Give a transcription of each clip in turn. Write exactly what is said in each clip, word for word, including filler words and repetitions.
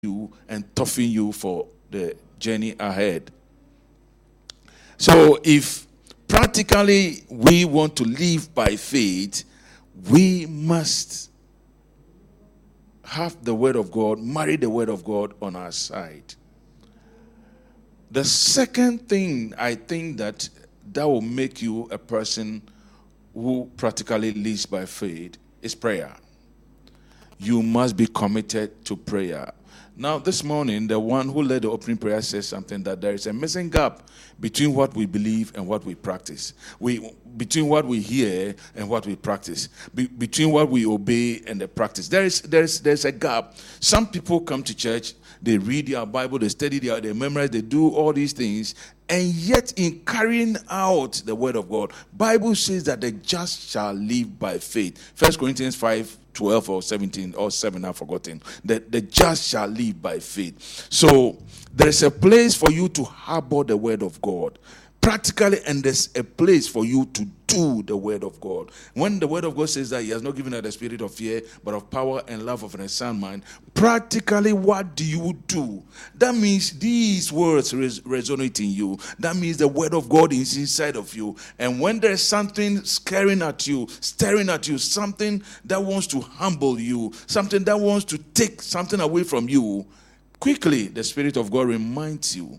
you and toughen you for the journey ahead. So if practically we want to live by faith, we must have the word of God, marry the word of God on our side. The second thing I think that that will make you a person who practically lives by faith is prayer. You must be committed to prayer. Now, this morning, the one who led the opening prayer says something that there is a missing gap between what we believe and what we practice. We, between what we hear and what we practice. Be, between what we obey and the practice. There is, there is, there's a gap. Some people come to church, they read their Bible, they study their, they memorize, they do all these things, and yet in carrying out the word of God, Bible says that the just shall live by faith. First Corinthians five, twelve or seventeen or seven, I've forgotten. That the just shall live by faith. So there is a place for you to harbor the word of God. Practically, and there's a place for you to do the word of God. When the word of God says that he has not given us the spirit of fear, but of power and love of a sound mind, practically, what do you do? That means these words res- resonate in you. That means the word of God is inside of you. And when there's something scaring at you, staring at you, something that wants to humble you, something that wants to take something away from you, quickly the Spirit of God reminds you.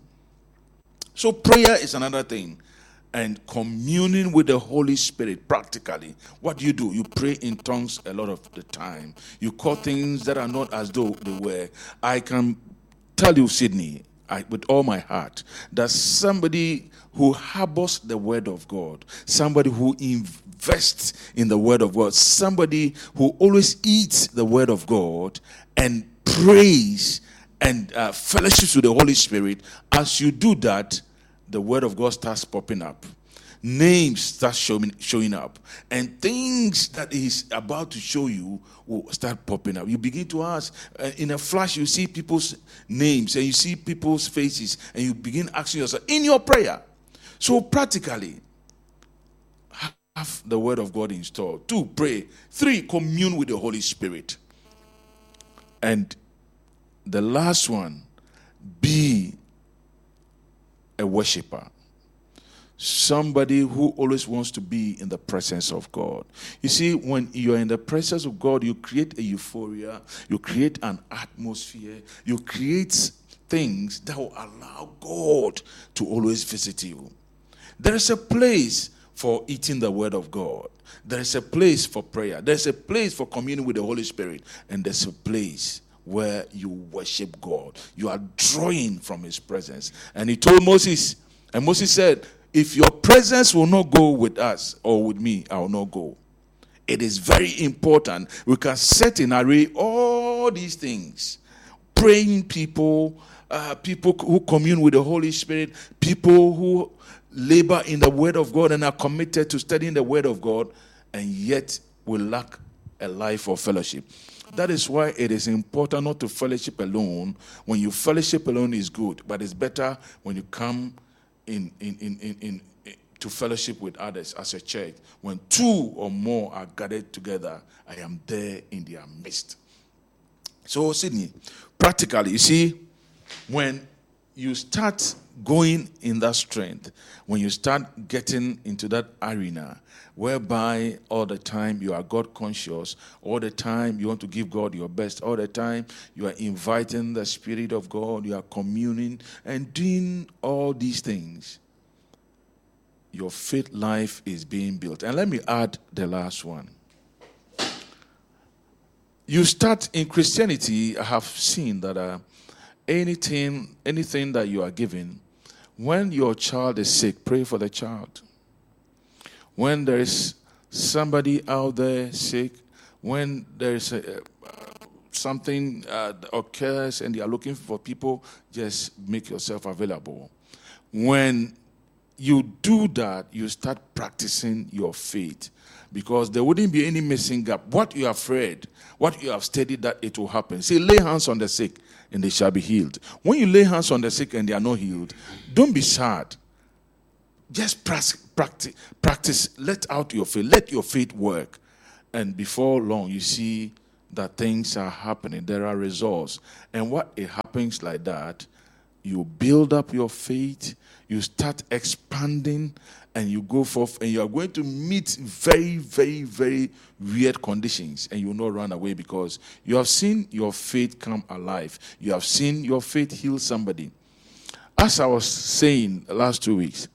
So prayer is another thing. And communing with the Holy Spirit, practically. What do you do? You pray in tongues a lot of the time. You call things that are not as though they were. I can tell you, Sydney, I, with all my heart, that somebody who harbors the word of God, somebody who invests in the word of God, somebody who always eats the word of God and prays and uh, fellowships with the Holy Spirit, as you do that, the word of God starts popping up. Names start showing, showing up. And things that he's about to show you will start popping up. You begin to ask. Uh, in a flash, you see people's names and you see people's faces. And you begin asking yourself, in your prayer. So practically, have the word of God installed. Two, pray. Three, commune with the Holy Spirit. And the last one, be a worshiper. Somebody who always wants to be in the presence of God. You see, when you're in the presence of God, you create a euphoria, you create an atmosphere, you create things that will allow God to always visit you. There is a place for eating the word of God. There is a place for prayer. There's a place for communing with the Holy Spirit. And there's a place where you worship God. You are drawing from his presence. And he told Moses, and Moses said, if your presence will not go with us or with me, I will not go. It is very important. We can set in array all these things. Praying people, uh, people who commune with the Holy Spirit, people who labor in the word of God and are committed to studying the word of God, and yet will lack a life of fellowship. That is why it is important not to fellowship alone. When you fellowship alone is good, but it's better when you come in, in, in, in, in, in to fellowship with others as a church. When two or more are gathered together, I am there in their midst. So, Sydney, practically, you see, when you start going in that strength, when you start getting into that arena, whereby all the time you are God conscious, all the time you want to give God your best, all the time you are inviting the Spirit of God, you are communing and doing all these things, your faith life is being built. And let me add the last one. You start in Christianity, I have seen that uh, anything, anything that you are given, when your child is sick, pray for the child. When there is somebody out there sick, when there is a, uh, something uh, occurs and they are looking for people, just make yourself available. When you do that, you start practicing your faith, because there wouldn't be any missing gap. What you have read, what you have studied, that it will happen. Say, lay hands on the sick and they shall be healed. When you lay hands on the sick and they are not healed, don't be sad. Just practice, practice, let out your faith, let your faith work. And before long, you see that things are happening. There are results. And what it happens like that, you build up your faith, you start expanding, and you go forth, and you are going to meet very, very, very weird conditions, and you will not run away because you have seen your faith come alive. You have seen your faith heal somebody. As I was saying last two weeks,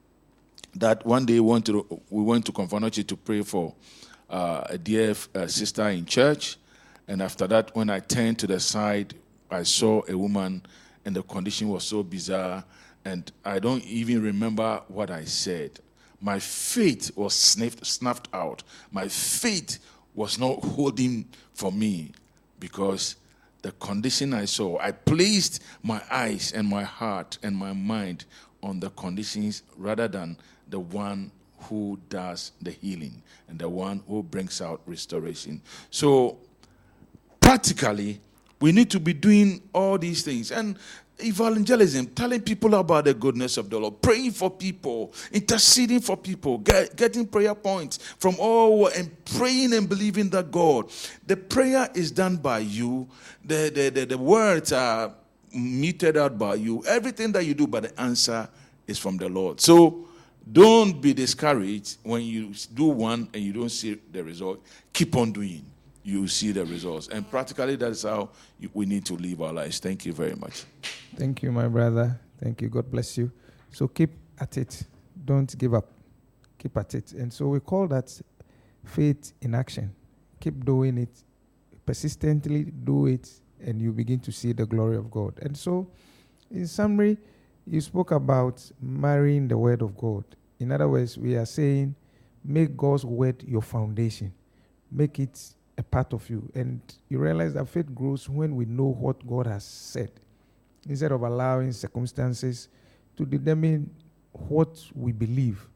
that one day we went to, we went to Confanochi to pray for uh, a dear uh, sister in church, and after that, when I turned to the side, I saw a woman, and the condition was so bizarre, and I don't even remember what I said. My faith was sniffed, snuffed out. My faith was not holding for me because the condition I saw, I placed my eyes and my heart and my mind on the conditions rather than the one who does the healing and the one who brings out restoration. So practically, we need to be doing all these things. And evangelism, telling people about the goodness of the Lord, praying for people, interceding for people, get, getting prayer points from all, and praying and believing that God. The prayer is done by you. The, the, the, the words are meted out by you. Everything that you do, but the answer is from the Lord. So don't be discouraged when you do one and you don't see the result. Keep on doing. You see the results. And practically, that is how you, we need to live our lives. Thank you very much. Thank you, my brother. Thank you. God bless you. So keep at it. Don't give up. Keep at it. And so we call that faith in action. Keep doing it. Persistently do it, and you begin to see the glory of God. And so, in summary, you spoke about marrying the word of God. In other words, we are saying, make God's word your foundation. Make it a part of you. And you realize that faith grows when we know what God has said, instead of allowing circumstances to determine what we believe,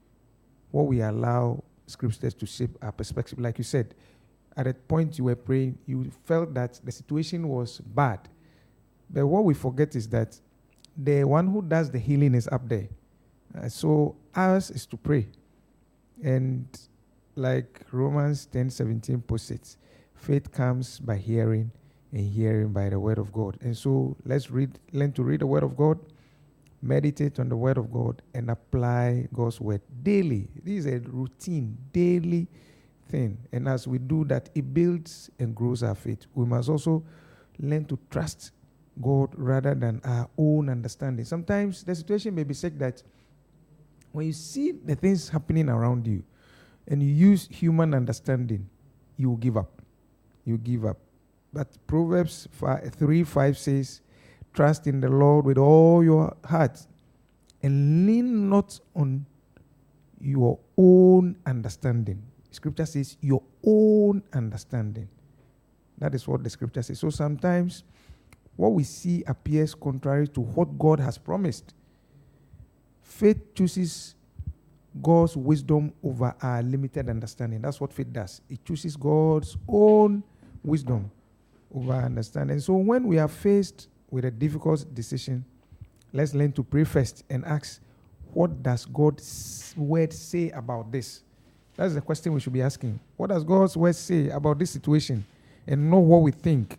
what we allow scriptures to shape our perspective. Like you said, at a point you were praying, you felt that the situation was bad. But what we forget is that the one who does the healing is up there. Uh, so ours is to pray. And like Romans ten seventeen puts it, faith comes by hearing, and hearing by the word of God. And so let's read, learn to read the word of God, meditate on the word of God, and apply God's word daily. This is a routine, daily thing. And as we do that, it builds and grows our faith. We must also learn to trust God rather than our own understanding. Sometimes the situation may be such that when you see the things happening around you and you use human understanding, you will give up. You give up. But Proverbs three five says, trust in the Lord with all your heart and lean not on your own understanding. Scripture says your own understanding. That is what the scripture says. So sometimes what we see appears contrary to what God has promised. Faith chooses God's wisdom over our limited understanding. That's what faith does. It chooses God's own wisdom over our understanding. So when we are faced with a difficult decision, let's learn to pray first and ask, what does God's word say about this? That's the question we should be asking. What does God's word say about this situation? And not what we think.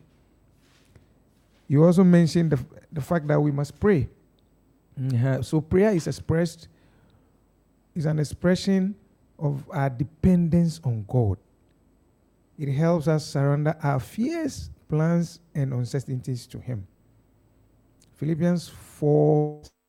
You also mentioned the, the fact that we must pray. Mm-hmm. So prayer is expressed, is an expression of our dependence on God. It helps us surrender our fears, plans, and uncertainties to Him. Philippians four